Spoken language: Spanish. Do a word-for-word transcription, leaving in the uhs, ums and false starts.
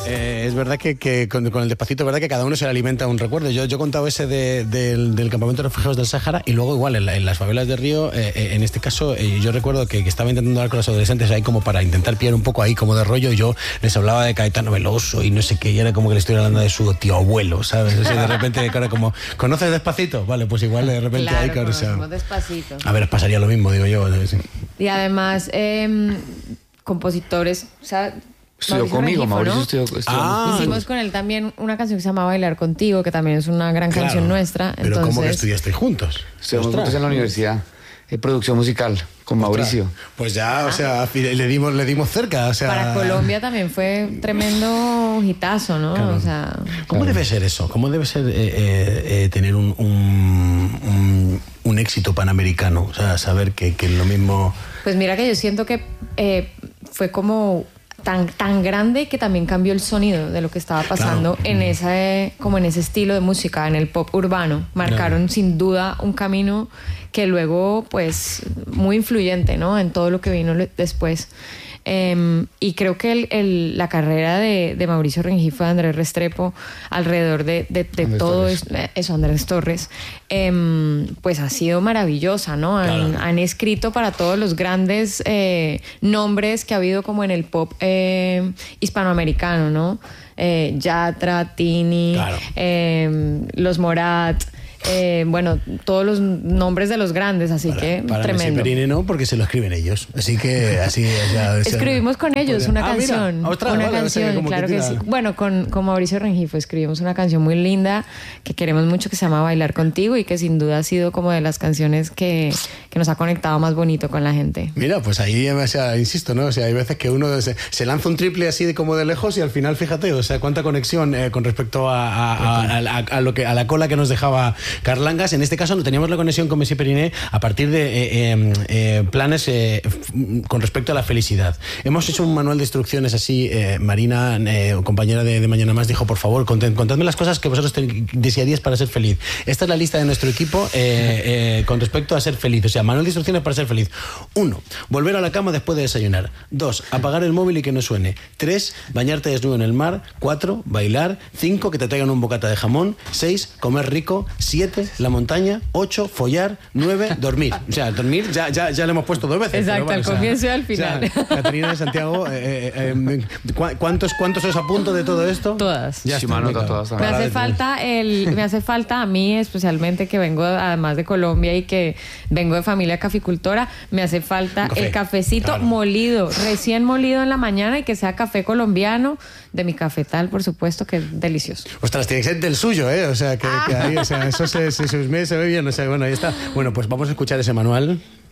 Eh, es verdad que, que con, con el Despacito, es verdad que cada uno se le alimenta un recuerdo. Yo, yo he contado ese de, de, del campamento de refugiados del Sáhara y luego igual en, la, en las favelas de Río, eh, eh, en este caso eh, yo recuerdo que, que estaba intentando hablar con los adolescentes ahí como para intentar pillar un poco ahí como de rollo y yo les hablaba de Caetano Veloso y no sé qué, y era como que le estoy hablando de su tío abuelo, ¿sabes? O sea, de repente, claro, como, ¿conoces Despacito? Vale, pues igual de repente claro, ahí, claro, o sea, Despacito. a ver, pasaría lo mismo, digo yo. Sí. Y además, eh, compositores, o sea, Estudió conmigo, Rengifo, Mauricio ¿no? estudió, estudió Ah. Hicimos con él también una canción que se llama Bailar Contigo, que también es una gran Claro, canción nuestra. Pero Entonces, ¿cómo que estudiasteis juntos? Estudiamos Ostras. juntos en la universidad. Eh, producción musical con Mauricio. Pues ya, o sea, le dimos, le dimos cerca, o sea... para Colombia también fue tremendo hitazo, ¿no? Claro. O sea, ¿Cómo Claro. debe ser eso? ¿Cómo debe ser eh, eh, eh, tener un, un, un, un éxito panamericano? O sea, saber que, que lo mismo... pues mira que yo siento que eh, fue como tan, tan grande que también cambió el sonido de lo que estaba pasando Claro. en ese, como en ese estilo de música, en el pop urbano. Marcaron Claro. sin duda un camino que luego, pues, muy influyente, ¿no? En todo lo que vino le- después. Eh, y creo que el, el, la carrera de, de Mauricio Rengifo, de Andrés Restrepo, alrededor de, de, de Andrés todo Torres. es- eso, Andrés Torres, eh, pues ha sido maravillosa, ¿no? Han, Claro. han escrito para todos los grandes eh, nombres que ha habido como en el pop eh, hispanoamericano, ¿no? Eh, Yatra, Tini, Claro. eh, Los Morat, eh, bueno, todos los nombres de los grandes, así Para, que para Messi tremendo. Perine no, porque se lo escriben ellos. Así que así... O sea, o sea, Escribimos con ellos podría- una Ah, mira, canción, ostras, una vale, o sea, canción, como claro que, tira- sí. Bueno, con, con Mauricio Rengifo escribimos una canción muy linda que queremos mucho, que se llama Bailar Contigo y que sin duda ha sido como de las canciones que, que nos ha conectado más bonito con la gente. Mira, pues ahí, o sea, insisto, ¿no? O sea, hay veces que uno se, se lanza un triple así de como de lejos y al final, fíjate, o sea, cuánta conexión eh, con respecto a, a, a, a, a lo que, a la cola que nos dejaba Carlangas. En este caso no teníamos la conexión con Messi Periné a partir de eh, eh, eh, planes eh, f- con respecto a la felicidad. Hemos hecho un manual de instrucciones así, eh, Marina, eh, compañera de, de Mañana Más, dijo, por favor, contad- contadme las cosas que vosotros te- desearíais para ser feliz. Esta es la lista de nuestro equipo eh, eh, con respecto a ser feliz. O sea, manual de instrucciones para ser feliz. Uno, volver a la cama después de desayunar. Dos, apagar el móvil y que no suene. Tres, bañarte desnudo en el mar. Cuatro, bailar. Cinco, que te traigan un bocata de jamón. Seis, comer rico. Siete, la montaña. Ocho, follar. Nueve, dormir. O sea, dormir ya, ya, ya lo hemos puesto dos veces. Exacto, pero al o sea, comienzo y al final. o sea, Caterina de Santiago, eh, eh, eh, ¿cu- ¿cuántos, ¿cuántos os apunto de todo esto? Todas. Ya Sí, está, me anota venga. todas Me también. hace falta el, me hace falta a mí especialmente, que vengo además de Colombia y que vengo de familia caficultora, me hace falta Café, el cafecito claro. molido, recién molido en la mañana y que sea café colombiano, de mi cafetal, por supuesto, que es delicioso. Ostras, tiene que ser del suyo, ¿eh? O sea, que, que ahí, o sea, eso se, se, se, se ve bien. O sea, bueno, ahí está. Bueno, pues vamos a escuchar ese manual.